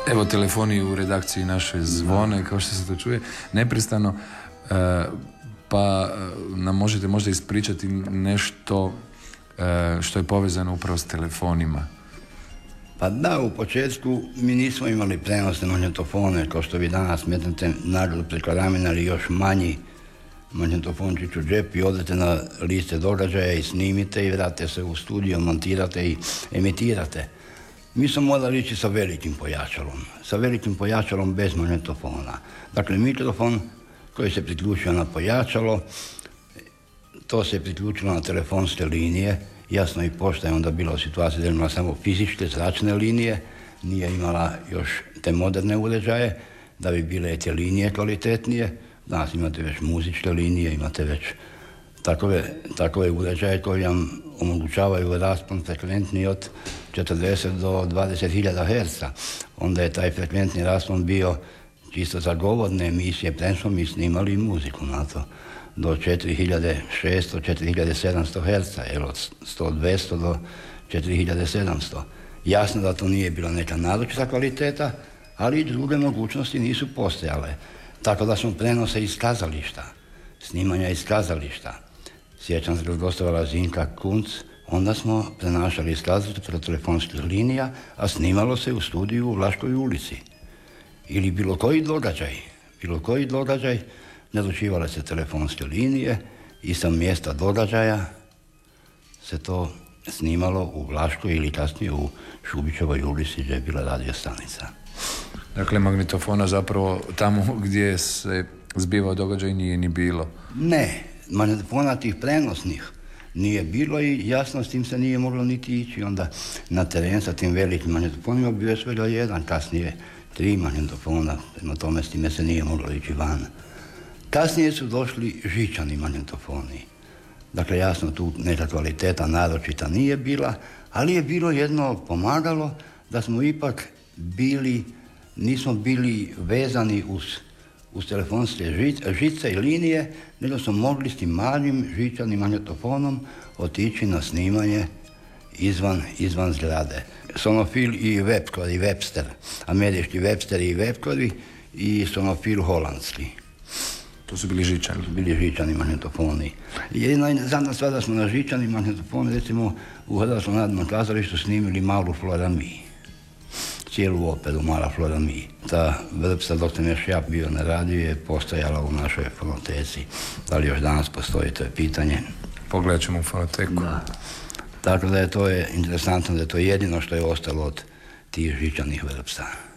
Evo, telefoni u redakciji naše zvone, kao što se to čuje, neprestano, pa nam možete možda ispričati nešto što je povezano upravo s telefonima. Pa da, u početku mi nismo imali prenosne magnetofone, kao što vi danas metnete naglu preko ramena ili još manji magnetofončić u džep i odete na liste događaja i snimite i vratite se u studio, montirate i emitirate. Mi smo morali ići sa velikim pojačalom bez magnetofona. Dakle, mikrofon koji se priključio na pojačalo, to se priključilo na telefonske linije. Jasno, i pošta je onda bila u situaciji da je imala samo fizičke zračne linije, nije imala još te moderne uređaje, da bi bile te linije kvalitetnije. Danas imate već muzičke linije, imate već takove uređaje koji vam omogućavaju raspon frekventni od 40 do 20.000 Hz. Onda je taj frekventni raspon bio čisto za govorne emisije, premda mi snimali i muziku na to, do 4600, 4700 Hz, od 100-200 do 4700. Jasno da to nije bila neka naročita kvaliteta, ali i druge mogućnosti nisu postojale. Tako da smo prenose iz kazališta, snimanja iz kazališta. Sjećam se kad gostovala Zinka Kunc, onda smo prenašali iz kazališta preko telefonskih linija, a snimalo se u studiju u Vlaškoj ulici. Ili bilo koji događaj, naručivale se telefonske linije i sa mjesta događaja se to snimalo u Vlaškoj ili kasnije u Šubićevoj ulici gdje je bila radio stanica. Dakle, magnetofona zapravo tamo gdje se zbivao događaj nije ni bilo. Ne, magnetofona tih prenosnih nije bilo i jasno s tim se nije moglo niti ići onda na teren sa tim velikim magnetofonima. Bio je svega jedan, kasnije 3 magnetofona, prema tome s time se nije moglo ići van. Kasnije su došli žičani magnetofoni. Dakle, jasno, tu neka kvaliteta naročita nije bila, ali je bilo jedno pomagalo da smo ipak nismo bili vezani uz telefonske žice i linije, nego smo mogli s tim malim žičanim magnetofonom otići na snimanje izvan zgrade. Sonofil i Webster i Webster, američki Webster i Webster i sonofil holandski. To su bili žičani? Bili žičani magnetofoni. Jedina zadnja stvar da smo na žičani magnetofoni, recimo u Hrvatskom narodnom kazalištu snimili Malu Florami. Cijelu operu Mala Florami. Ta vrpsta, dok sam još ja bio na radiju, je postojala u našoj fonoteci. Da li još danas postoji, to je pitanje. Pogledat ćemo u fonoteku. Da. Tako da je to interesantno, da je to jedino što je ostalo od tih žičanih vrpsta.